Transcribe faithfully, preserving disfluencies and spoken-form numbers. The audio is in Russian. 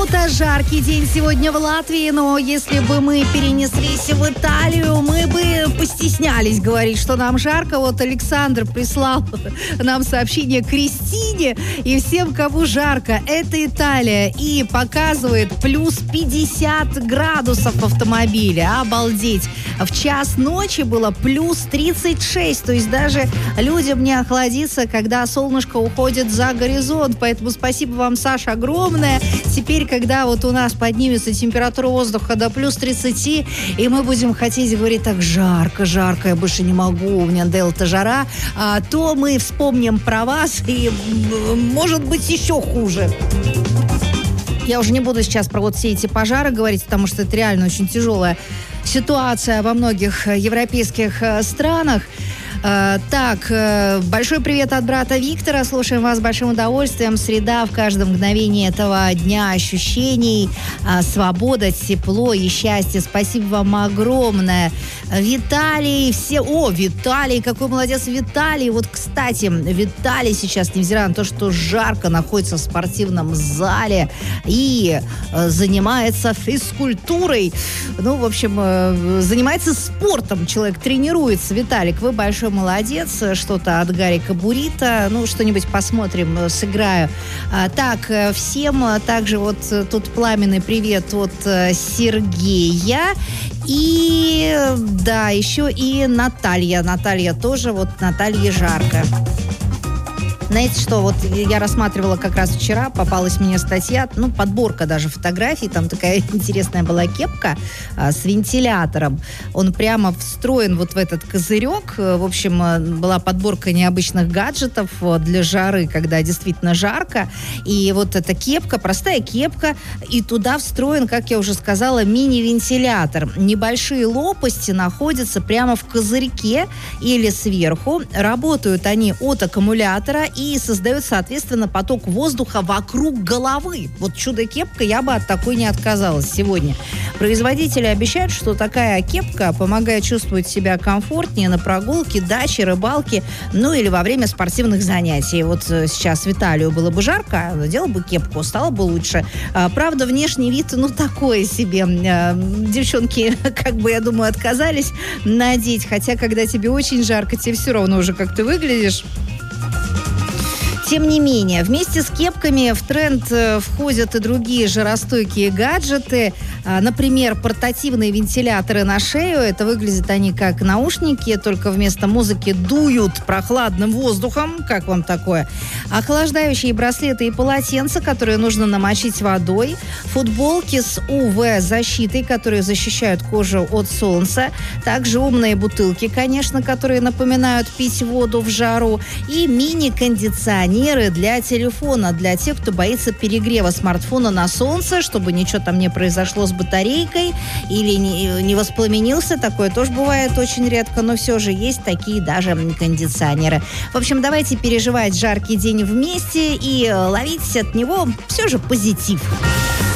минута. Жаркий день сегодня в Латвии, но если бы мы перенеслись в Италию, мы бы постеснялись говорить, что нам жарко. Вот Александр прислал нам сообщение Кристине и всем, кому жарко. Это Италия и показывает плюс пятьдесят градусов в автомобиле. Обалдеть. В час ночи было плюс тридцать шесть, то есть даже людям не охладиться, когда солнышко уходит за горизонт. Поэтому спасибо вам, Саша, огромное. Теперь, когда вот у нас поднимется температура воздуха до плюс тридцати, и мы будем хотеть говорить так: жарко, жарко, я больше не могу, у меня дельта жара, а, то мы вспомним про вас, и может быть еще хуже. Я уже не буду сейчас про вот все эти пожары говорить, потому что это реально очень тяжелая ситуация во многих европейских странах. Так, большой привет от брата Виктора. Слушаем вас с большим удовольствием. Среда в каждом мгновении этого дня ощущений, свобода, тепло и счастье. Спасибо вам огромное. Виталий, все... О, Виталий, какой молодец Виталий. Вот, кстати, Виталий сейчас, невзирая на то, что жарко, находится в спортивном зале и занимается физкультурой. Ну, в общем, занимается спортом. Человек тренируется. Виталик, вы большой молодец. Что-то от Гарика Бурита. Ну, что-нибудь посмотрим, сыграю. А, так, всем также вот тут пламенный привет от Сергея. И, да, еще и Наталья. Наталья тоже, вот Наталье жарко. Знаете что, вот я рассматривала как раз вчера, попалась мне статья, ну, подборка даже фотографий, там такая интересная была кепка а, с вентилятором. Он прямо встроен вот в этот козырек. В общем, была подборка необычных гаджетов для жары, когда действительно жарко. И вот эта кепка, простая кепка, и туда встроен, как я уже сказала, мини-вентилятор. Небольшие лопасти находятся прямо в козырьке или сверху. Работают они от аккумулятора и создает, соответственно, поток воздуха вокруг головы. Вот чудо-кепка, я бы от такой не отказалась сегодня. Производители обещают, что такая кепка помогает чувствовать себя комфортнее на прогулке, даче, рыбалке, ну или во время спортивных занятий. Вот сейчас Виталию было бы жарко, надела бы кепку, стало бы лучше. А, правда, внешний вид, ну, такое себе. А, девчонки, как бы, я думаю, отказались надеть. Хотя, когда тебе очень жарко, тебе все равно уже, как ты выглядишь. Тем не менее, вместе с кепками в тренд входят и другие жаростойкие гаджеты. Например, портативные вентиляторы на шею. Это выглядят они как наушники, только вместо музыки дуют прохладным воздухом. Как вам такое? Охлаждающие браслеты и полотенца, которые нужно намочить водой. Футболки с ю ви-защитой, которые защищают кожу от солнца. Также умные бутылки, конечно, которые напоминают пить воду в жару. И мини-кондиционеры для телефона, для тех, кто боится перегрева смартфона на солнце, чтобы ничего там не произошло с батарейкой или не, не воспламенился. Такое тоже бывает очень редко, но все же есть такие даже кондиционеры. В общем, давайте переживать жаркий день вместе и ловить от него все же позитив.